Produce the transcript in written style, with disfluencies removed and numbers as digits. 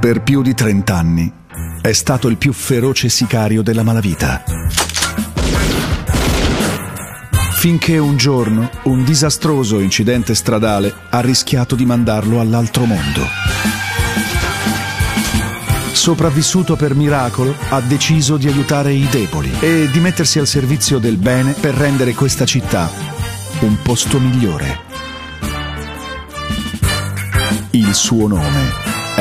Per più di 30 anni è stato il più feroce sicario della malavita. Finché un giorno un disastroso incidente stradale ha rischiato di mandarlo all'altro mondo. Sopravvissuto per miracolo, ha deciso di aiutare i deboli e di mettersi al servizio del bene per rendere questa città un posto migliore. Il suo nome